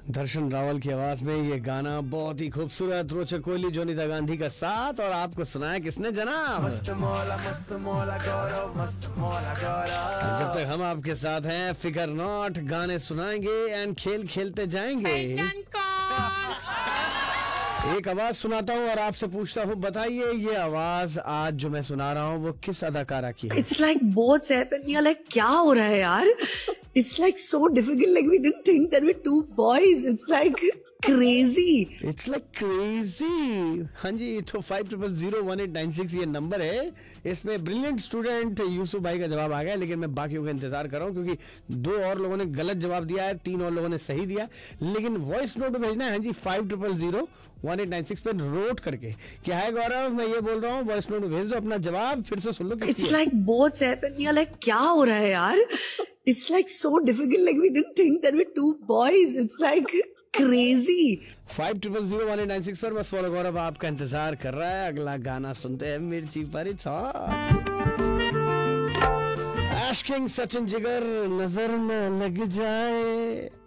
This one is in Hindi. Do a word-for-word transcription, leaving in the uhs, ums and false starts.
दर्शन रावल की आवाज में ये गाना बहुत ही खूबसूरत, रोचक कोहली, जोनीता गांधी का साथ, और आपको सुनाया किसने जनाब? मस्त मौला मस्त मौला गौरव मस्त मौला गौरव। जब तक हम आपके साथ हैं, फिकर नॉट, गाने सुनाएंगे एंड खेल खेलते जाएंगे। एक आवाज सुनाता हूँ और आपसे पूछता हूँ, बताइए ये आवाज आज जो मैं सुना रहा हूँ वो किस अदाकारा की है? It's like both Saif and Nia, like क्या हो रहा है यार? It's like so difficult. Like we didn't think that we're two boys. It's like crazy. It's like crazy. हाँ जी, तो five triple zero one eight nine six ये नंबर है। इसमें ब्रिलियंट स्टूडेंट यूसुफ भाई का जवाब आ गया, लेकिन मैं बाकियों का इंतजार कर रहा हूँ क्योंकि दो और लोगों ने गलत जवाब दिया है, तीन और लोगों ने सही दिया। लेकिन वॉइस नोट भेजना है हाँ जी, five triple zero one eight nine six पे नोट करके। क्या है गौरव, मैं ये बोल रहा हूँ, वॉइस नोट भेज दो अपना जवाब, फिर से सुन लो। It's like both Saif and Nia, like क्या हो रहा है यार? It's like so difficult. Like we didn't think that we're two boys. It's like crazy. Five triple zero one eight nine six पर बस फॉलो गौरव आपका इंतजार कर रहा है। अगला गाना सुनते हैं मिर्ची पर इट्स हॉट। आशिक सचिन जिगर, नजर न लग जाए।